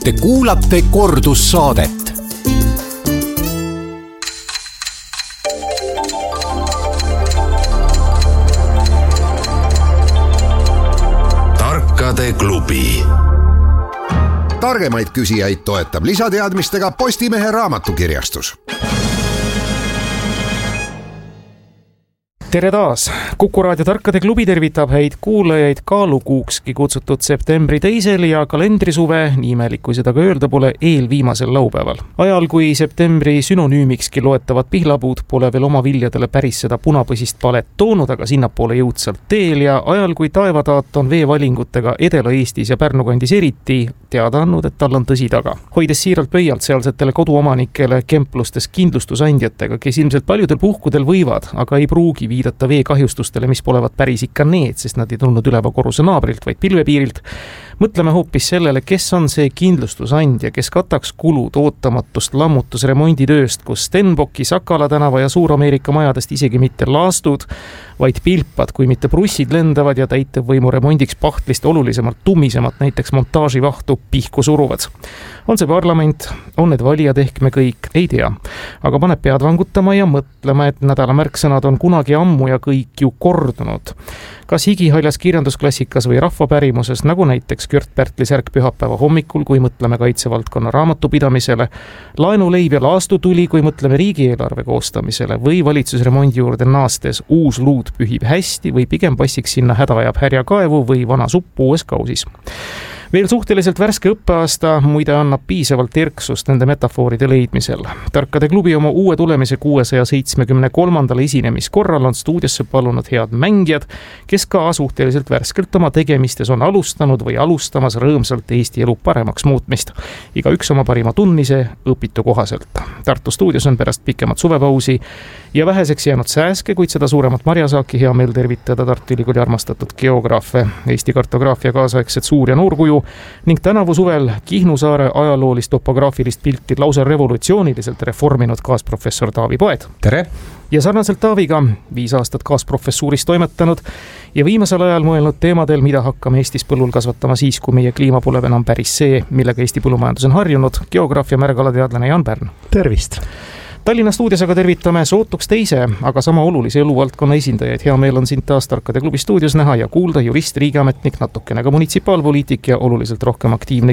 Te kuulate kordussaadet. Tarkade klubi. Targemaid küsijaid toetab lisateadmistega Postimehe raamatukirjastus. Tere taas! Kuku Raadio Tarkade klubi tervitab häid kuulajaid kaalukuukski kutsutud septembri 2. ja kalendrisuve, nii imelik kui seda ka öelda pole, eelviimasel laupäeval. Ajal, kui septembri sünonüümikski loetavad pihlapuud pole veel oma viljadele päris seda punapõsist palet toonud, aga sinnapoole jõudsalt teel ja ajal, kui taevataat on veevalingutega Edela-Eestis ja Pärnu kandis eriti teada andnud, et tal on tõsi taga. Hoides siiralt pöialt sealsetele koduomanikele kemplustes kindlustusandjatega, kes ilmselt paljudel puhkudel võivad, aga ei pruugi viidata veekahjustustele, mis polevat päris ikka need, sest nad ei tulnud üleva korruse naabrilt, vaid pilvepiirilt. Mõtleme hoopis sellele, kes on see kindlustusandja, kes kataks kulud ootamatust lammutusremonditööst, kus Stenbocki, Sakala tänava ja Suur-Ameerika majadest isegi mitte laastud, vaid pilpad, kui mitte brussid lendavad ja täitevvõimu remondiks pahtlist olulisemalt tummisemat, näiteks montaaživahtu pihku suruvad. On see parlament, on need valijad ehk me kõik, ei tea. Aga paneb pead vangutama ja mõtlema, et nädala märksõnad on kunagi ammu ja kõik ju kordunud. Kas higihaljas kirjandusklassikas või rahvapärimuses, nagu näiteks Kört Pärtli särk pühapäeva hommikul, kui mõtleme kaitsevaldkonna raamatupidamisele, laenuleib ja laastutuli, kui mõtleme riigieelarve koostamisele või valitsusremondi juurde naastes uus luud pühib hästi või pigem passiks sinna häda ajab härjakaevu või vana suppu uues kausis. Veel suhteliselt värske õppeaasta muide annab piisavalt erksust nende metafooride leidmisel. Tarkade klubi oma uue tulemise 673. esinemiskorral on stuudiosse palunud head mängijad, kes ka suhteliselt värskelt oma tegemistes on alustanud või alustamas rõõmsalt Eesti elu paremaks muutmist. Igaüks oma parima tundmise õpitu kohaselt. Tartu stuudios on pärast pikemat suvepausi ja väheseks jäänud sääske, kuid seda suuremat marjasaaki hea meel tervitada Tartu Ülikooli armastatud geograafe, Eesti kartograafia kaasaegset suur- ja noorkuju ning tänavu suvel Kihnu saare ajaloolist topograafilist pilti lausa revolutsiooniliselt reforminud kaasprofessor Taavi Poed. Tere! Ja sarnaselt Taaviga 5 aastat kaasprofessuuris toimetanud ja viimasel ajal mõelnud teemadel, mida hakkame Eestis põllul kasvatama siis, kui meie kliima pole enam päris see, millega Eesti põllumajandus on harjunud, geograafia märgalateadlane Jaan Pärn. Tervist! Tallinna stuudios aga tervitame sootuks teise, aga sama olulise eluvaldkonna esindajaid. Hea meel on sind taas Tarkade klubi stuudios näha ja kuulda jurist, riigiametnik, natukene ka munitsipaalpoliitik ja oluliselt rohkem aktiivne